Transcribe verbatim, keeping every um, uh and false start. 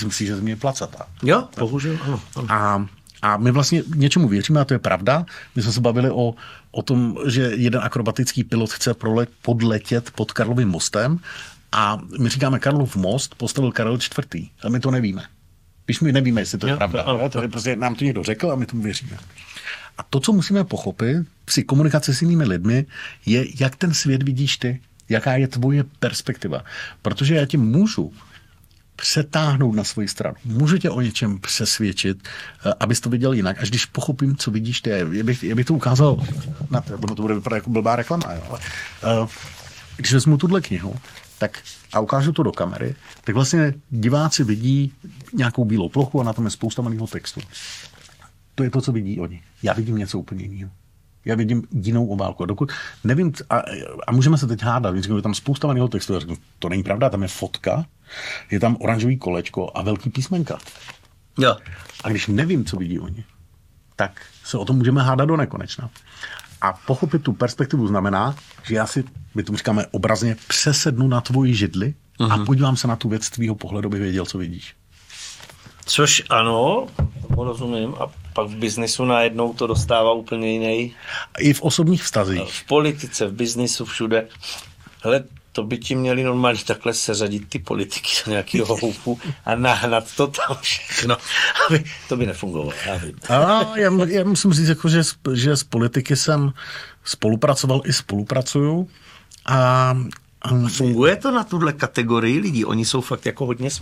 si myslí, že země je placatá. Jo, bohužel, ano. ano. A, a my vlastně něčemu věříme, a to je pravda. My jsme se bavili o, o tom, že jeden akrobatický pilot chce prolet, podletět pod Karlovým mostem a my říkáme, Karlov most postavil Karel čtvrtý. A my to nevíme. Když my nevíme, jestli to je jo, pravda. To, to je prostě nám to někdo řekl a my tomu věříme. A to, co musíme pochopit při komunikaci s jinými lidmi, je, jak ten svět vidíš ty. Jaká je tvoje perspektiva. Protože já tě můžu přetáhnout na svoji stranu. Můžu tě o něčem přesvědčit, abys to viděl jinak. Až když pochopím, co vidíš ty. Já bych, já bych to ukázal na to, ono to bude vypadat jako blbá reklama. Jo. Ale, uh, když vezmu tuhle knihu, tak a ukážu to do kamery, tak vlastně diváci vidí nějakou bílou plochu a na tom je spousta malého textu. To je to, co vidí oni. Já vidím něco úplně jiného. Já vidím jinou obálku. Dokud nevím, a, a můžeme se teď hádat, když je tam spousta malého textu, já řeknu, to není pravda, tam je fotka, je tam oranžový kolečko a velký písmenka. Jo. A když nevím, co vidí oni, tak se o tom můžeme hádat do nekonečna. A pochopit tu perspektivu znamená, že já si, my tomu říkáme obrazně, přesednu na tvoji židli uh-huh. a podívám se na tu věc z tvýho pohledu, aby věděl, co vidíš. Což ano, rozumím, a pak v biznisu najednou to dostává úplně jiný. I v osobních vztazích. V politice, v biznisu, všude. Hele, to by ti měli normálně takhle seřadit ty politiky do nějakého houpu a nahnat to tam všechno. Aby, to by nefungovalo. Já, vím. A já, já musím říct, jako, že, že z politiky jsem spolupracoval i spolupracuju. A, a funguje to na tuhle kategorii lidí? Oni jsou fakt jako hodně